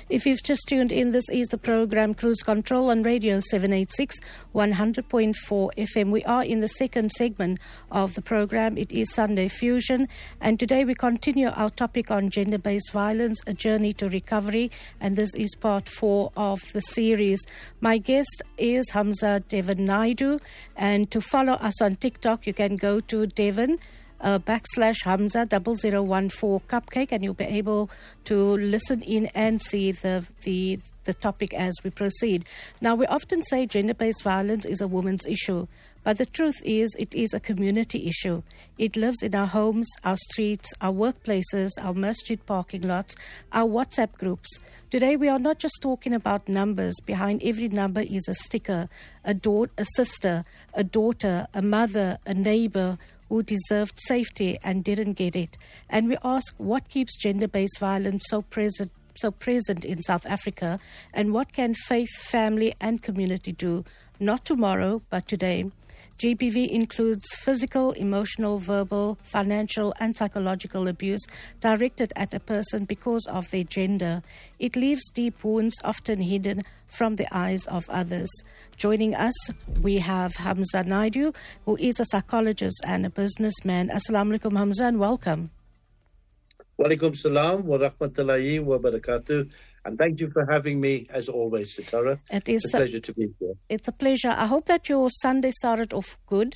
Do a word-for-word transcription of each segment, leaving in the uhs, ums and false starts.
If you've just tuned in, this is the program Cruise Control on Radio seven eighty-six, one hundred point four F M. We are in the second segment of the program. It is Sunday Fusion, and today we continue our topic on gender-based violence, a journey to recovery, and this is part four of the series. My guest is Hamza Devon Naidu, and to follow us on TikTok, you can go to Devon Uh, backslash Hamza double zero one four cupcake, and you'll be able to listen in and see the the the topic as we proceed. Now, we often say gender-based violence is a woman's issue, but the truth is it is a community issue. It lives in our homes, our streets, our workplaces, our masjid parking lots, our WhatsApp groups. Today, we are not just talking about numbers. Behind every number is a sticker, a, da- a sister, a daughter, a mother, a neighbor, who deserved safety and didn't get it. And we ask, what keeps gender-based violence so present so present in South Africa, and what can faith, family and community do, not tomorrow, but today? G B V includes physical, emotional, verbal, financial and psychological abuse directed at a person because of their gender. It leaves deep wounds, often hidden from the eyes of others. Joining us, we have Hamza Naidu, who is a psychologist and a businessman. Assalamu alaikum, Hamza, and welcome. Wa alaikum salam wa rahmatullahi wa barakatuh. And thank you for having me, as always, Sitara. It is it's a pleasure to be here. It's a pleasure. I hope that your Sunday started off good.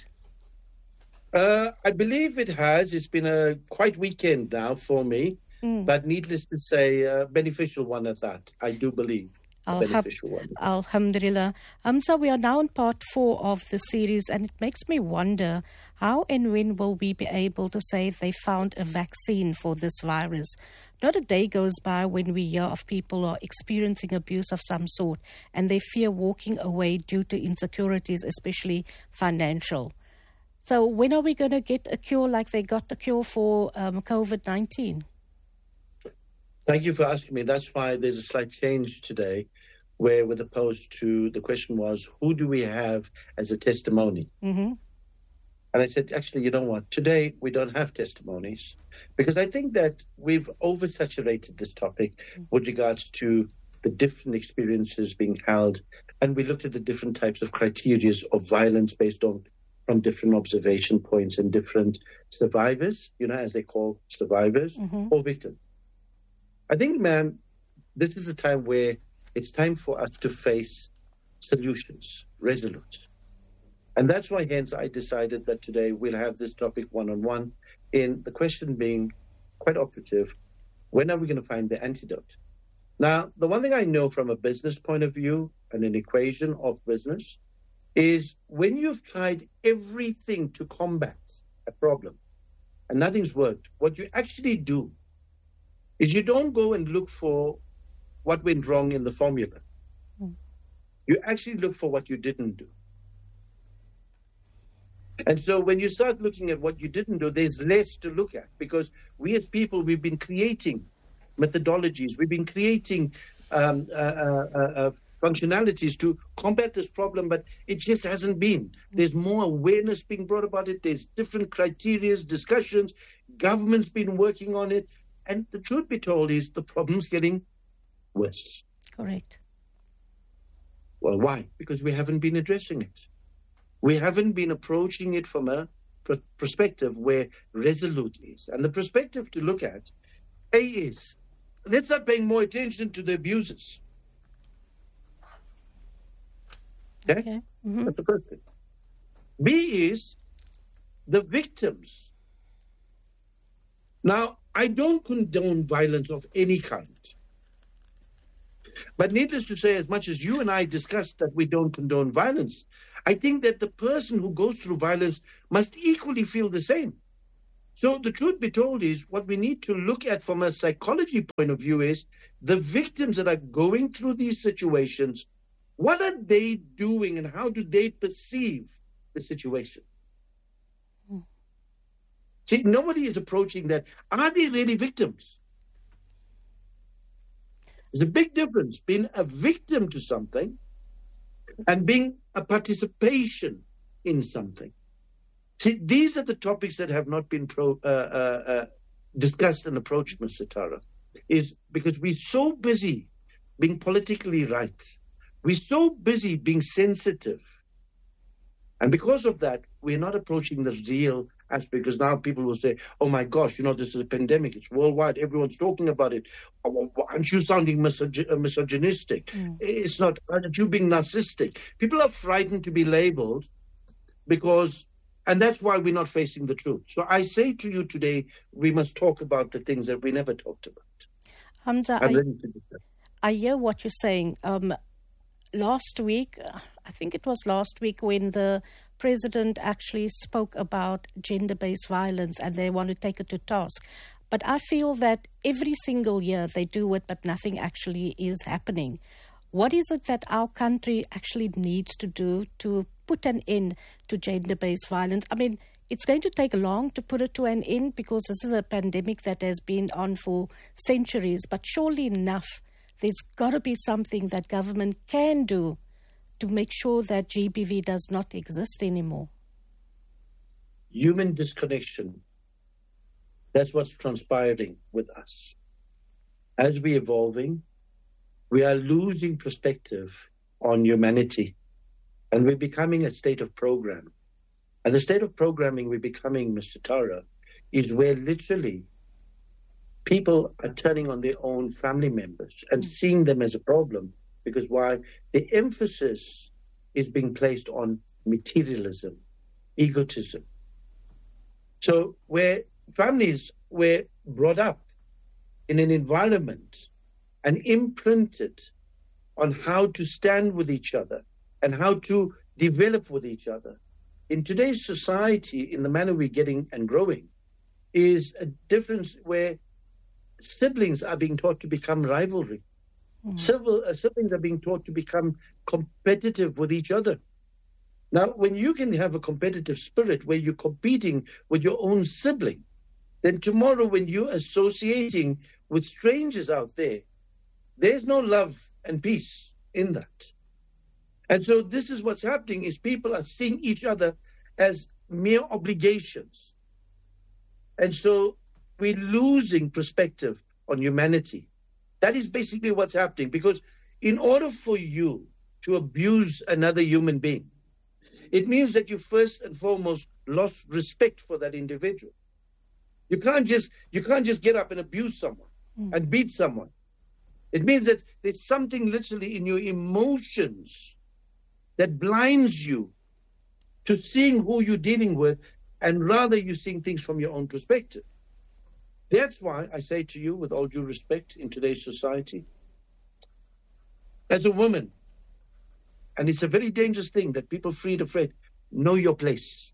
Uh, I believe it has. It's been a quite weekend now for me, mm. but needless to say, a beneficial one at that. I do believe. Alham- beneficial one. Alhamdulillah. Hamza, we are now in part four of the series, and it makes me wonder, how and when will we be able to say they found a vaccine for this virus? Not a day goes by when we hear of people are experiencing abuse of some sort, and they fear walking away due to insecurities, especially financial. So when are we going to get a cure like they got the cure for um, COVID nineteen? Thank you for asking me. That's why there's a slight change today, where with opposed to the question was, who do we have as a testimony? Mm-hmm. And I said, actually, you know what? Today we don't have testimonies, because I think that we've oversaturated this topic mm-hmm. with regards to the different experiences being held. And we looked at the different types of criteria of violence based on from different observation points and different survivors, you know, as they call survivors mm-hmm. or victims. I think, ma'am, this is a time where it's time for us to face solutions, resolute. And that's why, hence, I decided that today we'll have this topic one-on-one, in the question being quite operative, when are we going to find the antidote? Now, the one thing I know from a business point of view and an equation of business is when you've tried everything to combat a problem and nothing's worked, what you actually do is you don't go and look for what went wrong in the formula. Mm. You actually look for what you didn't do. And so when you start looking at what you didn't do, there's less to look at, because we as people, we've been creating methodologies, we've been creating um, uh, uh, uh, functionalities to combat this problem, but it just hasn't been. There's more awareness being brought about it. There's different criteria, discussions. Government's been working on it. And the truth be told is the problem's getting worse. Correct. Well, why? Because we haven't been addressing it. We haven't been approaching it from a pr- perspective where resolute is. And the perspective to look at, A, is let's start paying more attention to the abusers. Okay? okay. Mm-hmm. That's the first thing. B is the victims. Now, I don't condone violence of any kind. But needless to say, as much as you and I discussed that we don't condone violence, I think that the person who goes through violence must equally feel the same. So the truth be told is, what we need to look at from a psychology point of view is the victims that are going through these situations, what are they doing and how do they perceive the situation? See, nobody is approaching that. Are they really victims? There's a big difference being a victim to something and being a participation in something. See, these are the topics that have not been pro, uh, uh, uh, discussed and approached, Miz Sitara, is because we're so busy being politically right. We're so busy being sensitive. And because of that, we're not approaching the real aspect, because now people will say, oh my gosh, you know, this is a pandemic. It's worldwide. Everyone's talking about it. Aren't you sounding misog- misogynistic? Mm. It's not. Aren't you being narcissistic? People are frightened to be labeled because, and that's why we're not facing the truth. So I say to you today, we must talk about the things that we never talked about. Hamza, I'm I, ready to discuss. I hear what you're saying. Um, last week, I think it was last week when the president actually spoke about gender-based violence and they want to take it to task. But I feel that every single year they do it, but nothing actually is happening. What is it that our country actually needs to do to put an end to gender-based violence? I mean, it's going to take long to put it to an end because this is a pandemic that has been on for centuries. But surely enough, there's got to be something that government can do to make sure that G B V does not exist anymore. Human disconnection. That's what's transpiring with us. As we're evolving, we are losing perspective on humanity. And we're becoming a state of program. And the state of programming we're becoming, Mister Tara, is where literally people are turning on their own family members and seeing them as a problem. Because why? The emphasis is being placed on materialism, egotism. So where families were brought up in an environment and imprinted on how to stand with each other and how to develop with each other, in today's society, in the manner we're getting and growing, is a difference where siblings are being taught to become rivalry. Mm. Civil, uh, siblings are being taught to become competitive with each other. Now, when you can have a competitive spirit where you're competing with your own sibling, then tomorrow when you're associating with strangers out there, there's no love and peace in that. And so this is what's happening, is people are seeing each other as mere obligations. And so we're losing perspective on humanity. That is basically what's happening, because in order for you to abuse another human being, it means that you first and foremost lost respect for that individual. You can't just you can't just get up and abuse someone mm. and beat someone. It means that there's something literally in your emotions that blinds you to seeing who you're dealing with, and rather you're seeing things from your own perspective. That's why I say to you, with all due respect, in today's society, as a woman, and it's a very dangerous thing that people freed afraid, know your place.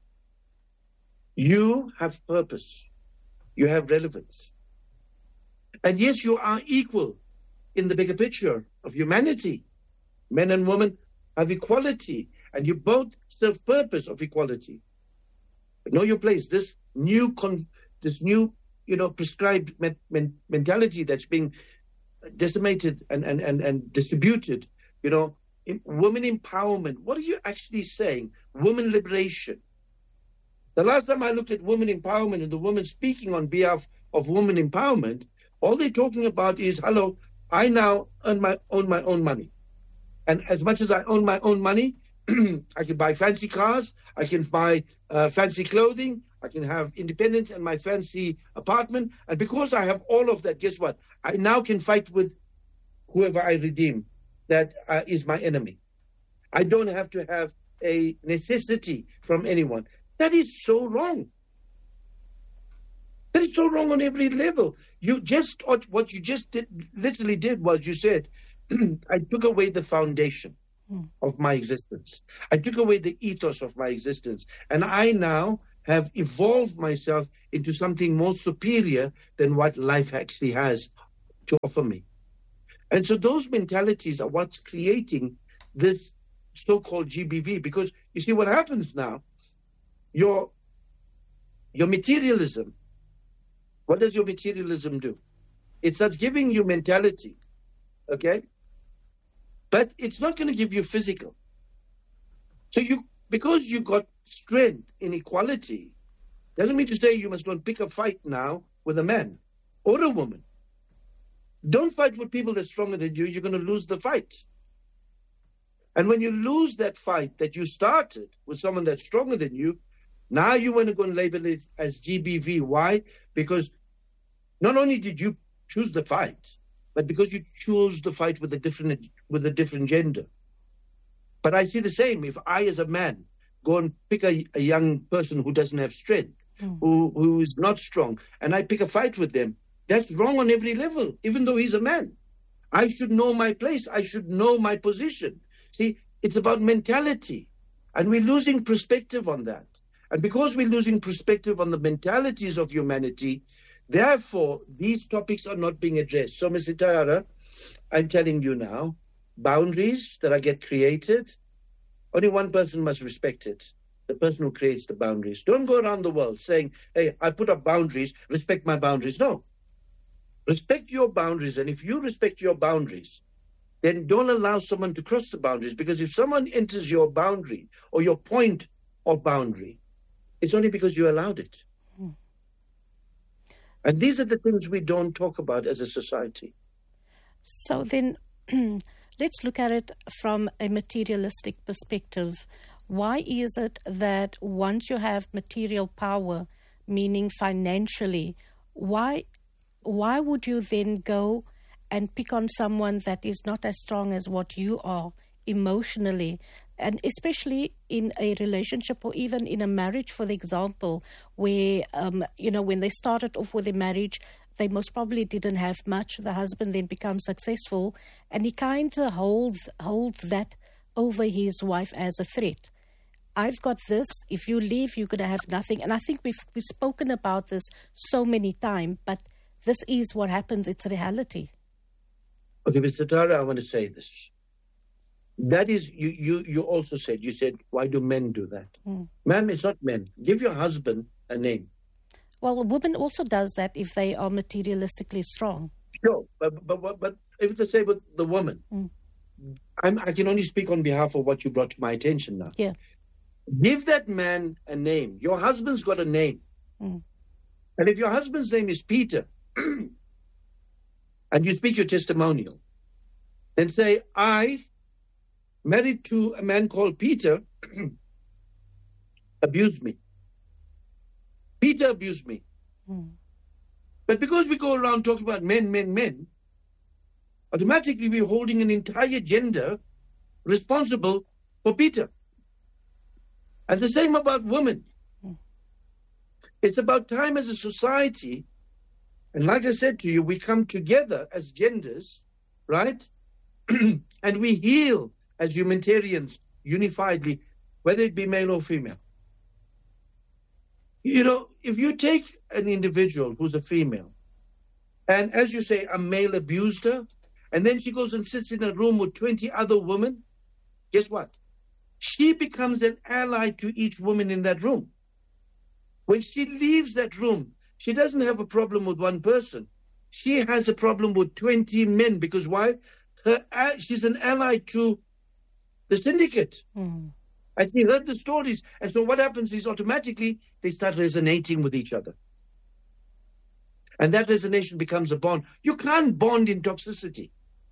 You have purpose. You have relevance. And yes, you are equal in the bigger picture of humanity. Men and women have equality, and you both serve purpose of equality. But know your place. This new, con- this new, you know, prescribed men- men- mentality that's being decimated and, and, and, and distributed, you know, in women empowerment. What are you actually saying? Women liberation. The last time I looked at women empowerment and the women speaking on behalf of women empowerment, all they're talking about is, hello, I now earn my, own my own money. And as much as I own my own money, I can buy fancy cars, I can buy uh, fancy clothing, I can have independence and my fancy apartment. And because I have all of that, guess what? I now can fight with whoever I redeem that uh, is my enemy. I don't have to have a necessity from anyone. That is so wrong. That is so wrong on every level. You just, what you just did, literally did was you said, I took away the foundation mm. of my existence. I took away the ethos of my existence. And I now have evolved myself into something more superior than what life actually has to offer me. And so those mentalities are what's creating this so-called G B V. Because you see what happens now, your, your materialism, what does your materialism do? It starts giving you mentality, okay? But it's not going to give you physical. So you, because you got strength in equality, doesn't mean to say you must go and pick a fight now with a man or a woman. Don't fight with people that's stronger than you. You're going to lose the fight. And when you lose that fight that you started with someone that's stronger than you, now you want to go and label it as G B V. Why? Because not only did you choose the fight, but because you chose the fight with a different with a different gender. But I see the same. If I, as a man, go and pick a, a young person who doesn't have strength, mm. who who is not strong, and I pick a fight with them, that's wrong on every level, even though he's a man. I should know my place. I should know my position. See, it's about mentality, and we're losing perspective on that. And because we're losing perspective on the mentalities of humanity, therefore, these topics are not being addressed. So, Mister Tayara, I'm telling you now, boundaries that are get created, only one person must respect it, the person who creates the boundaries. Don't go around the world saying, hey, I put up boundaries, respect my boundaries. No. Respect your boundaries, and if you respect your boundaries, then don't allow someone to cross the boundaries, because if someone enters your boundary or your point of boundary, it's only because you allowed it. Hmm. And these are the things we don't talk about as a society. So then let's look at it from a materialistic perspective. Why is it that once you have material power, meaning financially, why why would you then go and pick on someone that is not as strong as what you are emotionally? And especially in a relationship or even in a marriage, for example, where, um, you know, when they started off with a marriage, they most probably didn't have much. The husband then becomes successful, and he kind of holds, holds that over his wife as a threat. I've got this. If you leave, you're going to have nothing. And I think we've, we've spoken about this so many times, but this is what happens. It's reality. Okay, Mister Tara, I want to say this. That is, you, you, you also said, you said, why do men do that? Mm. Ma'am, it's not men. Give your husband a name. Well, a woman also does that if they are materialistically strong. Sure, but but, but, but if they say with the woman, mm. I'm, I can only speak on behalf of what you brought to my attention now. Yeah. Give that man a name. Your husband's got a name. Mm. And if your husband's name is Peter, and you speak your testimonial, then say, I, married to a man called Peter, abused me. Peter abused me. Mm. But because we go around talking about men, men, men, automatically we're holding an entire gender responsible for Peter. And the same about women. Mm. It's about time as a society, and like I said to you, we come together as genders, right? And we heal as humanitarians unifiedly, whether it be male or female. You know, if you take an individual who's a female, and as you say, a male abused her, and then she goes and sits in a room with twenty other women, guess what? She becomes an ally to each woman in that room. When she leaves that room, she doesn't have a problem with one person. She has a problem with twenty men, because why? Her, she's an ally to the syndicate. Mm. And she heard the stories. And so what happens is automatically they start resonating with each other. And that resonation becomes a bond. You can't bond in toxicity.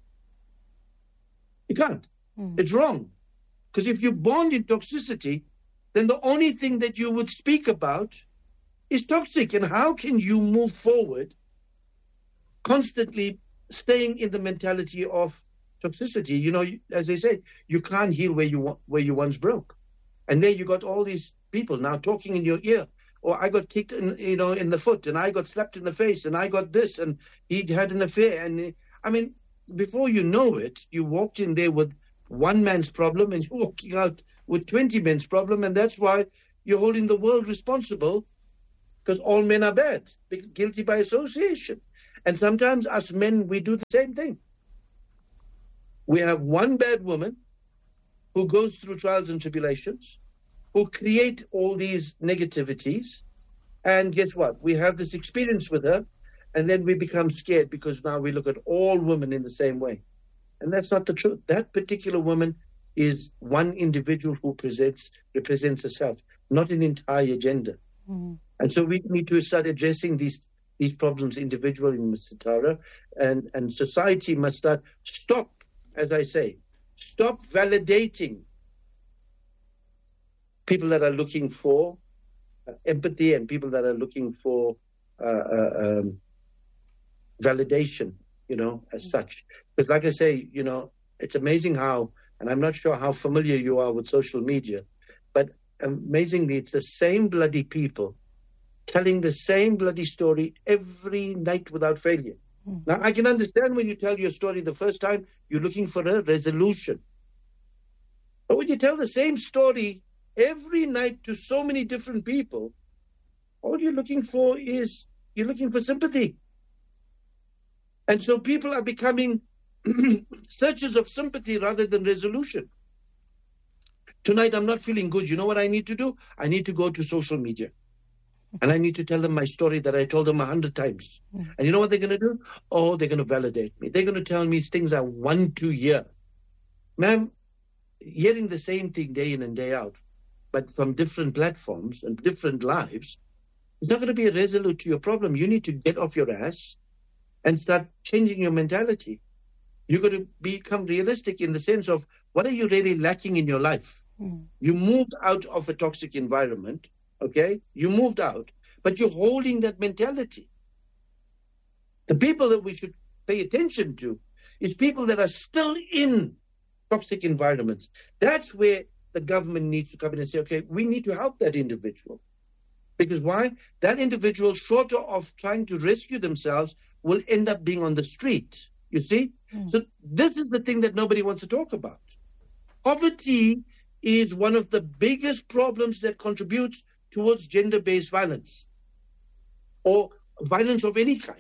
You can't. Mm. It's wrong. Because if you bond in toxicity, then the only thing that you would speak about is toxic. And how can you move forward constantly staying in the mentality of toxicity? You know, as they say, you can't heal where you where you once broke. And then you got all these people now talking in your ear. Or I got kicked in, you know, in the foot, and I got slapped in the face, and I got this, and he had an affair. And I mean, before you know it, you walked in there with one man's problem, and you're walking out with twenty men's problem, and that's why you're holding the world responsible, because all men are bad, guilty by association. And sometimes us men, we do the same thing. We have one bad woman who goes through trials and tribulations, who create all these negativities. And guess what? We have this experience with her, and then we become scared because now we look at all women in the same way. And that's not the truth. That particular woman is one individual who presents, represents herself, not an entire gender. Mm-hmm. And so we need to start addressing these these problems individually, Mister Tara, and, and society must start, stop, as I say, stop validating people that are looking for uh, empathy and people that are looking for uh, uh, um, validation, you know, as such. Because like I say, you know, it's amazing how, and I'm not sure how familiar you are with social media, but amazingly, it's the same bloody people telling the same bloody story every night without failure. Mm. Now, I can understand when you tell your story the first time, you're looking for a resolution. But when you tell the same story every night to so many different people, all you're looking for is, you're looking for sympathy. And so people are becoming searchers of sympathy rather than resolution. Tonight, I'm not feeling good. You know what I need to do? I need to go to social media. And I need to tell them my story that I told them a hundred times. Mm. And you know what they're going to do? Oh, they're going to validate me. They're going to tell me things I want to hear. Ma'am, hearing the same thing day in and day out, but from different platforms and different lives, it's not going to be a resolute to your problem. You need to get off your ass and start changing your mentality. You've got to become realistic in the sense of, what are you really lacking in your life? Mm. You moved out of a toxic environment, okay? You moved out, but you're holding that mentality. The people that we should pay attention to is people that are still in toxic environments. That's where the government needs to come in and say, okay, we need to help that individual. Because why? That individual, short of trying to rescue themselves, will end up being on the street. You see? Mm. So this is the thing that nobody wants to talk about. Poverty is one of the biggest problems that contributes towards gender-based violence or violence of any kind.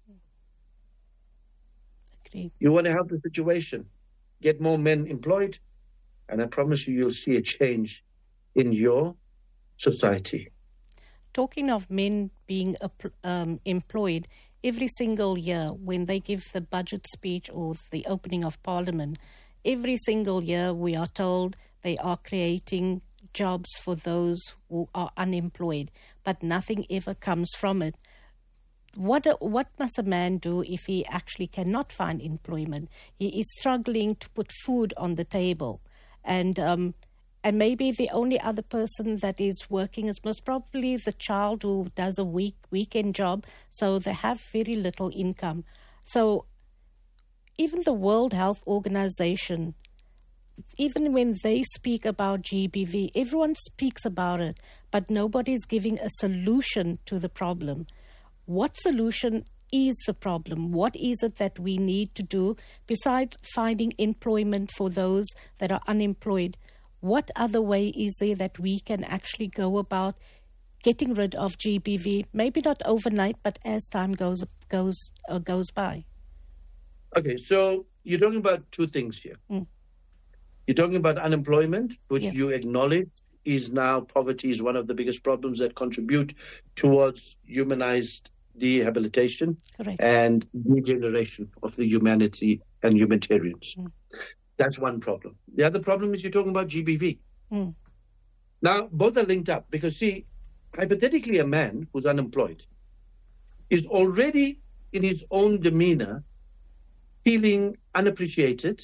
Agreed. You want to help the situation, get more men employed, and I promise you, you'll see a change in your society. Talking of men being um, employed, every single year when they give the budget speech or the opening of Parliament, every single year we are told they are creating jobs for those who are unemployed, but nothing ever comes from it. What what must a man do if he actually cannot find employment? He is struggling to put food on the table, and um, and maybe the only other person that is working is most probably the child who does a week weekend job, so they have very little income. So even the World Health Organization, even when they speak about G B V, everyone speaks about it, but nobody is giving a solution to the problem. What solution is the problem? What is it that we need to do besides finding employment for those that are unemployed? What other way is there that we can actually go about getting rid of G B V? Maybe not overnight, but as time goes goes uh, goes by. Okay, so you're talking about two things here. Mm. You're talking about unemployment, which yes. you acknowledge is now poverty is one of the biggest problems that contribute towards humanized rehabilitation Correct. and degeneration of the humanity and humanitarians. Mm. That's one problem. The other problem is you're talking about G B V. Mm. Now, both are linked up because, see, hypothetically, a man who's unemployed is already in his own demeanor feeling unappreciated,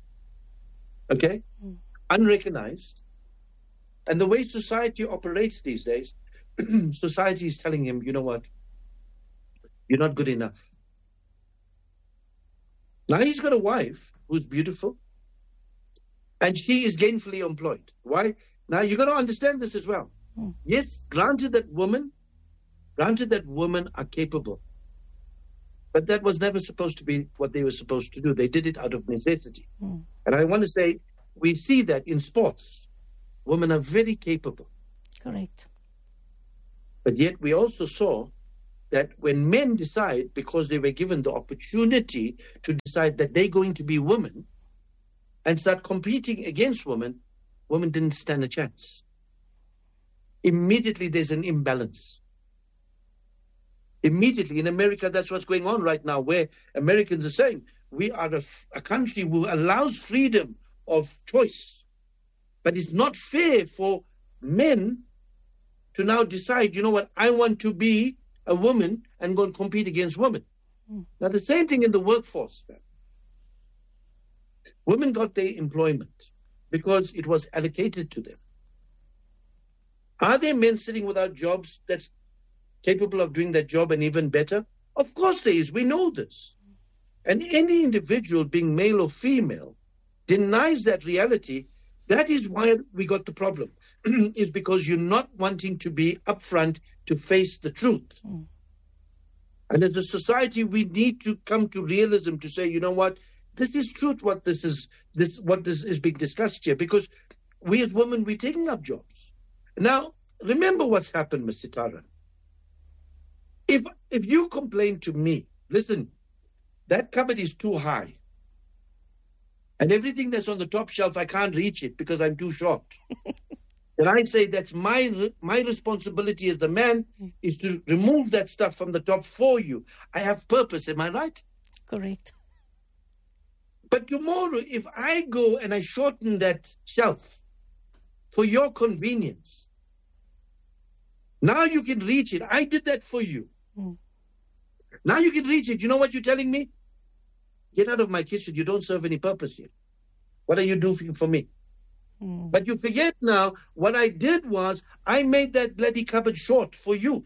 okay, mm. unrecognized. And the way society operates these days, society is telling him, you know what, you're not good enough. Now he's got a wife who's beautiful, and she is gainfully employed. Why? Now you've got to understand this as well. Mm. Yes, granted that women, granted that women are capable, but that was never supposed to be what they were supposed to do. They did it out of necessity. Mm. And I want to say, we see that in sports. Women are very capable. Correct. But yet we also saw that when men decide, because they were given the opportunity to decide that they're going to be women and start competing against women, women didn't stand a chance. Immediately there's an imbalance. Immediately in America, that's what's going on right now, where Americans are saying, we are a, a country who allows freedom of choice. But it's not fair for men to now decide, you know what, I want to be a woman and go and compete against women. Mm. Now, the same thing in the workforce. Man. Women got their employment because it was allocated to them. Are there men sitting without jobs that's capable of doing that job and even better? Of course there is. We know this. And any individual, being male or female, denies that reality. That is why we got the problem, is because you're not wanting to be upfront to face the truth. Mm. And as a society, we need to come to realism to say, you know what, this is truth, what this is, this what this is being discussed here, because we as women, we're taking up jobs. Now, remember what's happened, Mister Tara. If, if you complain to me, listen, that cupboard is too high. And everything that's on the top shelf, I can't reach it because I'm too short. Then I say that's my my responsibility as the man is to remove that stuff from the top for you. I have purpose, am I right? Correct. But tomorrow, if I go and I shorten that shelf for your convenience, now you can reach it. I did that for you. Mm. Now you can reach it. You know what you're telling me? Get out of my kitchen. You don't serve any purpose here. What are you doing for me? Mm. But you forget now, what I did was I made that bloody cupboard short for you.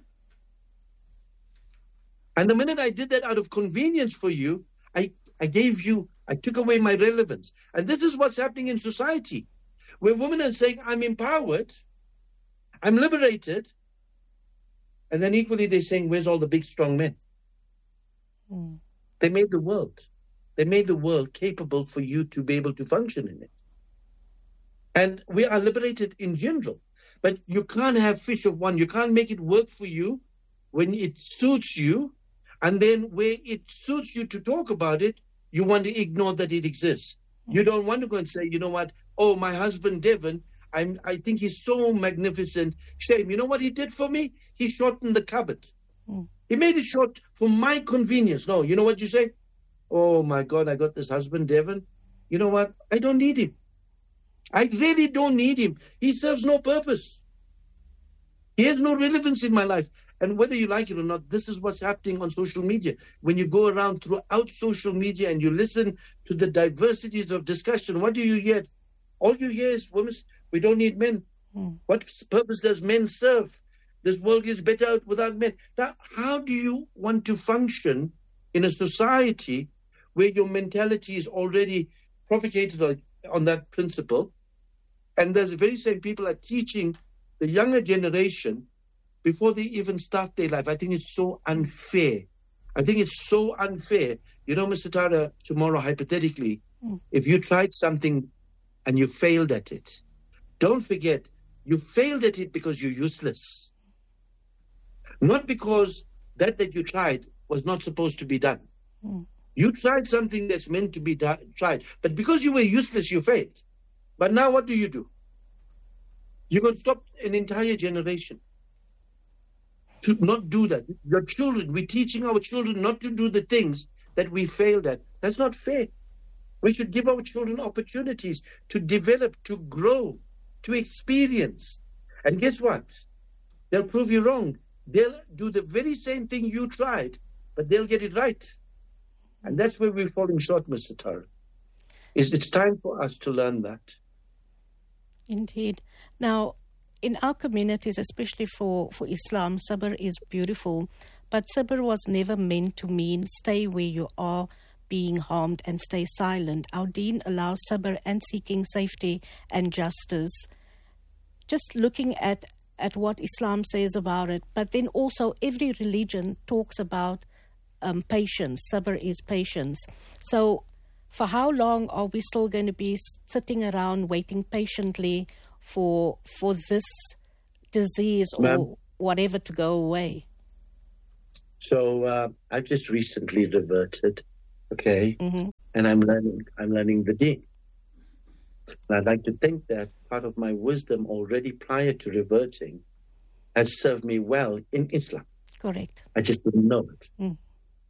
And the minute I did that out of convenience for you, I, I gave you, I took away my relevance. And this is what's happening in society, where women are saying, I'm empowered, I'm liberated, and then equally they're saying, where's all the big, strong men? Mm. They made the world. They made the world capable for you to be able to function in it. And we are liberated in general. But you can't have fish of one. You can't make it work for you when it suits you. And then where it suits you to talk about it, you want to ignore that it exists. You don't want to go and say, you know what? Oh, my husband, Devon, I'm, I think he's so magnificent. Shame. You know what he did for me? He shortened the cupboard. Mm. He made it short for my convenience. No, you know what you say? Oh, my God, I got this husband, Devon. You know what? I don't need him. I really don't need him. He serves no purpose. He has no relevance in my life. And whether you like it or not, this is what's happening on social media. When you go around throughout social media and you listen to the diversities of discussion, what do you hear? All you hear is, women, we don't need men. Mm. What purpose does men serve? This world is better without men. Now, how do you want to function in a society where your mentality is already propagated on, on that principle? And there's the very same people are teaching the younger generation before they even start their life. I think it's so unfair. I think it's so unfair. You know, Mister Tara, tomorrow, hypothetically, Mm. if you tried something and you failed at it, don't forget, you failed at it because you're useless. Not because that that you tried was not supposed to be done. Mm. You tried something that's meant to be da- tried, but because you were useless, you failed. But now what do you do? You're going to stop an entire generation to not do that. Your children, we're teaching our children not to do the things that we failed at. That's not fair. We should give our children opportunities to develop, to grow, to experience. And guess what? They'll prove you wrong. They'll do the very same thing you tried, but they'll get it right. And that's where we're falling short, Mister Tara. It's, it's time for us to learn that. Indeed. Now, in our communities, especially for, for Islam, sabr is beautiful, but sabr was never meant to mean stay where you are being harmed and stay silent. Our deen allows sabr and seeking safety and justice. Just looking at, at what Islam says about it, but then also every religion talks about um, patience. Sabr is patience. So for how long are we still going to be sitting around waiting patiently for for this disease or Ma'am, whatever to go away? So uh, I've just recently reverted, okay, Mm-hmm. and I'm learning. I'm learning the deen. And I'd like to think that part of my wisdom already prior to reverting has served me well in Islam. Correct. I just didn't know it. Mm.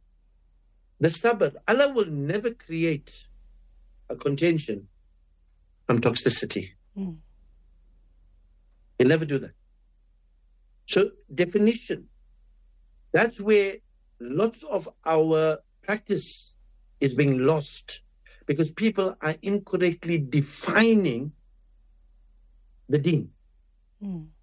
The sabr, Allah will never create a contention from toxicity. Mm. He'll never do that. So definition That's where lots of our practice is being lost, because people are incorrectly defining the deen. Mm.